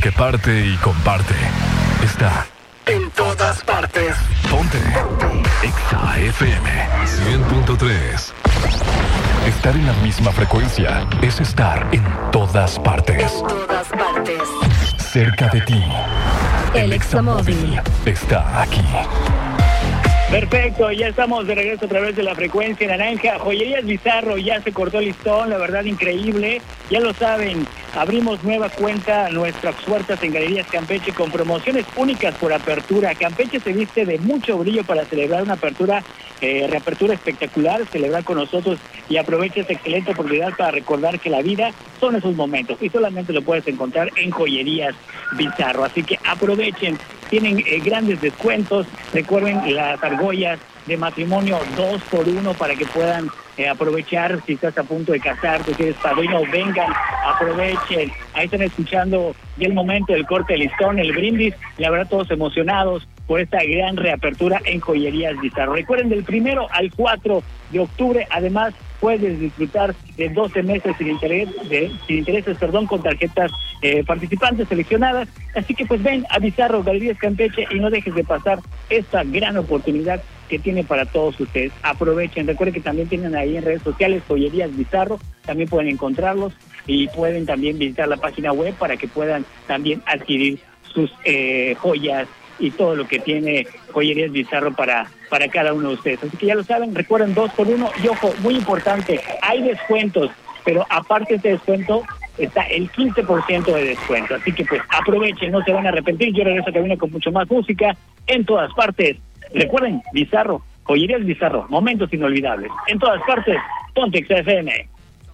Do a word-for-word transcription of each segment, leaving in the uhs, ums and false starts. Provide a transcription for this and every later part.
que parte y comparte. Está en todas partes. Ponte. Exa F M cien punto tres. Estar en la misma frecuencia es estar en todas partes. En todas partes. Cerca de ti. El Examóvil está aquí. Perfecto, ya estamos de regreso a través de la frecuencia naranja. Joyerías Bizarro, ya se cortó el listón, la verdad increíble. Ya lo saben, abrimos nueva cuenta, nuestras puertas en Galerías Campeche con promociones únicas por apertura. Campeche se viste de mucho brillo para celebrar una apertura, eh, reapertura espectacular, celebrar con nosotros y aprovecha esta excelente oportunidad para recordar que la vida son esos momentos y solamente lo puedes encontrar en Joyerías Bizarro. Así que aprovechen, tienen eh, grandes descuentos, recuerden las argollas de matrimonio dos por uno para que puedan eh, aprovechar si estás a punto de casarte, si eres padrino, vengan, aprovechen. Ahí están escuchando ya el momento del corte de listón, el brindis, la verdad todos emocionados por esta gran reapertura en Joyerías Bizarro. Recuerden, del primero al cuatro de octubre, además puedes disfrutar de doce meses sin interés, de, sin intereses, perdón, con tarjetas eh, participantes seleccionadas. Así que pues ven a Bizarro, Galerías Campeche, y no dejes de pasar esta gran oportunidad que tiene para todos ustedes. Aprovechen, recuerden que también tienen ahí en redes sociales Joyerías Bizarro, también pueden encontrarlos y pueden también visitar la página web para que puedan también adquirir sus eh, joyas y todo lo que tiene Joyerías Bizarro para, para cada uno de ustedes. Así que ya lo saben, recuerden dos por uno y ojo, muy importante, hay descuentos, pero aparte de este descuento está el quince por ciento de descuento. Así que pues aprovechen, no se van a arrepentir. Yo regreso a cabina con mucho más música en todas partes. Recuerden, Bizarro, Joyerías Bizarro, momentos inolvidables. En todas partes, ponte Exa F M.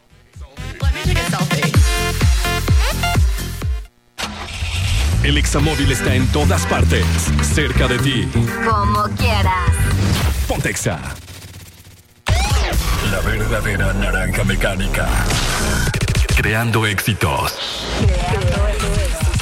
El Examóvil está en todas partes, cerca de ti. Como quieras. Ponte Exa. La verdadera naranja mecánica. Creando éxitos.